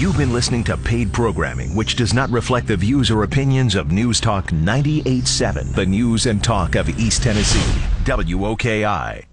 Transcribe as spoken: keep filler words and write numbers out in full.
You've been listening to paid programming which does not reflect the views or opinions of News Talk ninety-eight point seven, the news and talk of East Tennessee, W O K I.